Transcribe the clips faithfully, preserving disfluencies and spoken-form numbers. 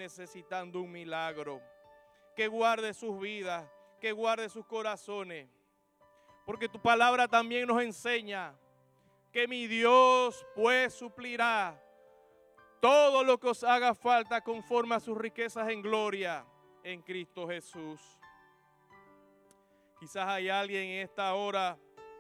necesitando un milagro. Que guarde sus vidas, que guarde sus corazones. Porque tu palabra también nos enseña que mi Dios pues suplirá todo lo que os haga falta conforme a sus riquezas en gloria en Cristo Jesús. Quizás hay alguien en esta hora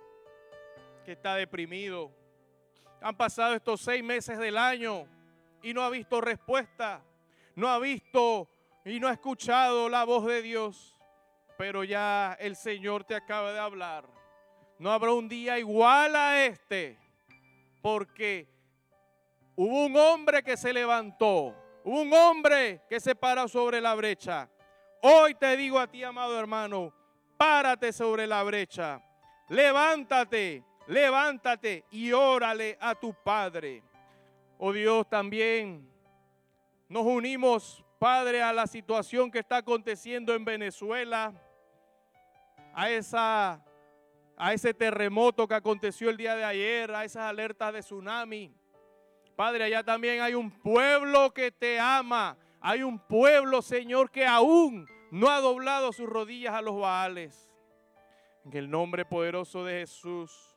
que está deprimido. Han pasado estos seis meses del año y no ha visto respuesta. No ha visto y no ha escuchado la voz de Dios. Pero ya el Señor te acaba de hablar. No habrá un día igual a este, porque hubo un hombre que se levantó, hubo un hombre que se paró sobre la brecha. Hoy te digo a ti, amado hermano, párate sobre la brecha, levántate, levántate y órale a tu Padre. Oh Dios, también nos unimos, Padre, a la situación que está aconteciendo en Venezuela, a esa, a ese terremoto que aconteció el día de ayer, a esas alertas de tsunami. Padre, allá también hay un pueblo que te ama, hay un pueblo, Señor, que aún no ha doblado sus rodillas a los Baales. En el nombre poderoso de Jesús,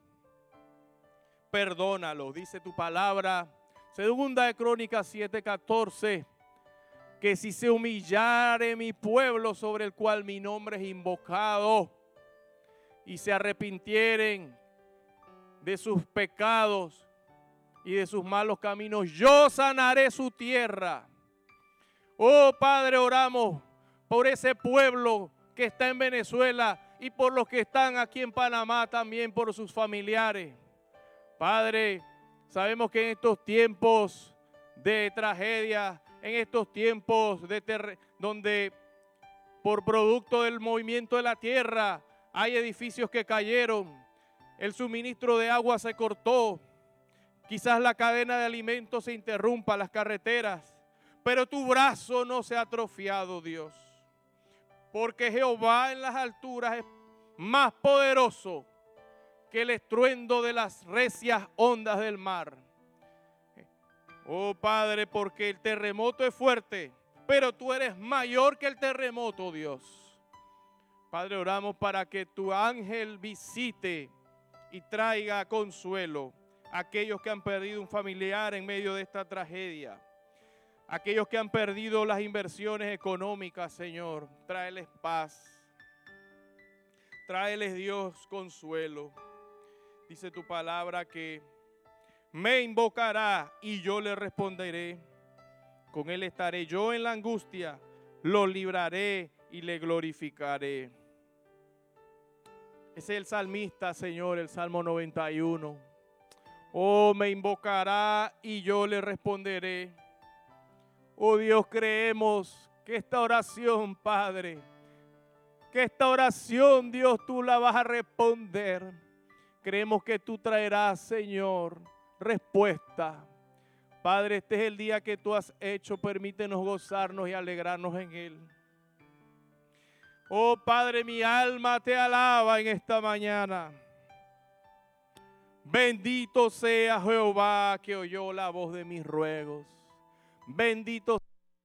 perdónalo, dice tu palabra, segunda de Crónicas siete catorce, que si se humillare mi pueblo sobre el cual mi nombre es invocado y se arrepintieren de sus pecados y de sus malos caminos, yo sanaré su tierra. Oh Padre, oramos por ese pueblo que está en Venezuela y por los que están aquí en Panamá también, por sus familiares. Padre, sabemos que en estos tiempos de tragedia, en estos tiempos de ter- donde por producto del movimiento de la tierra hay edificios que cayeron, el suministro de agua se cortó, quizás la cadena de alimentos se interrumpa, las carreteras, pero tu brazo no se ha atrofiado, Dios. Porque Jehová en las alturas es más poderoso que el estruendo de las recias ondas del mar. Oh Padre, porque el terremoto es fuerte, pero tú eres mayor que el terremoto, Dios. Padre, oramos para que tu ángel visite y traiga consuelo a aquellos que han perdido un familiar en medio de esta tragedia. Aquellos que han perdido las inversiones económicas, Señor, tráeles paz. Tráeles, Dios, consuelo. Dice tu palabra que me invocará y yo le responderé. Con él estaré yo en la angustia, lo libraré y le glorificaré. Ese es el salmista, Señor, el Salmo noventa y uno. Oh, me invocará y yo le responderé. Oh Dios, creemos que esta oración, Padre, que esta oración, Dios, tú la vas a responder. Creemos que tú traerás, Señor, respuesta. Padre, este es el día que tú has hecho, permítenos gozarnos y alegrarnos en él. Oh Padre, mi alma te alaba en esta mañana. Bendito sea Jehová que oyó la voz de mis ruegos. Bendito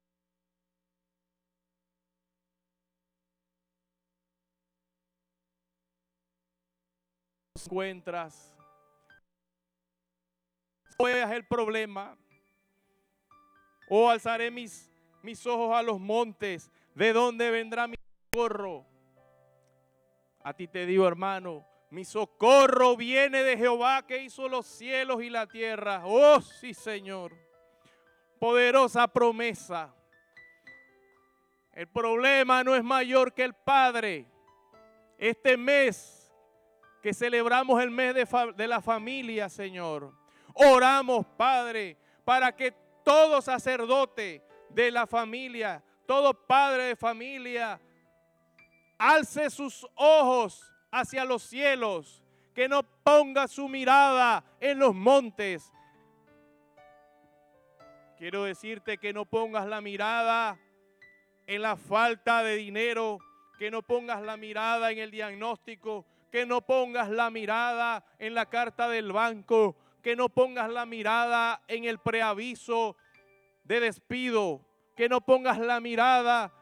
te encuentras. Veas el problema. Oh, alzaré mis, mis ojos a los montes. ¿De dónde vendrá mi socorro? A ti te digo, hermano, mi socorro viene de Jehová que hizo los cielos y la tierra. Oh, sí, Señor. Poderosa promesa. El problema no es mayor que el Padre. Este mes que celebramos el mes de, de la familia, Señor, oramos, Padre, para que todo sacerdote de la familia, todo padre de familia, alce sus ojos hacia los cielos, que no ponga su mirada en los montes. Quiero decirte que no pongas la mirada en la falta de dinero, que no pongas la mirada en el diagnóstico, que no pongas la mirada en la carta del banco, que no pongas la mirada en el preaviso de despido, que no pongas la mirada